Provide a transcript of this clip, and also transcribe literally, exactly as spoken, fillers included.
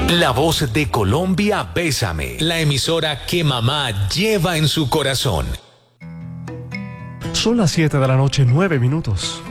La voz de Colombia, Bésame, la emisora que mamá lleva en su corazón. Son las siete de la noche, nueve minutos.